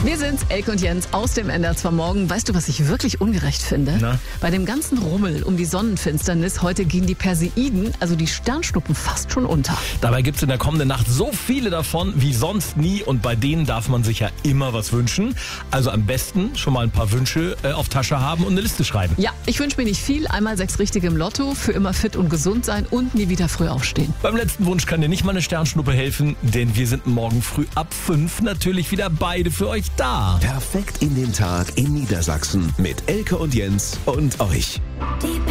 Wir sind's, Elke und Jens aus dem NDR Morgen. Weißt du, was ich wirklich ungerecht finde? Na? Bei dem ganzen Rummel um die Sonnenfinsternis heute gehen die Perseiden, also die Sternschnuppen, fast schon unter. Dabei gibt's in der kommenden Nacht so viele davon wie sonst nie und bei denen darf man sich ja immer was wünschen. Also am besten schon mal ein paar Wünsche auf Tasche haben und eine Liste schreiben. Ja, ich wünsche mir nicht viel. Einmal 6 richtige im Lotto, für immer fit und gesund sein und nie wieder früh aufstehen. Beim letzten Wunsch kann dir nicht mal eine Sternschnuppe helfen, denn wir sind morgen früh ab 5 natürlich wieder beide für euch da. Perfekt in den Tag in Niedersachsen mit Elke und Jens und euch. Die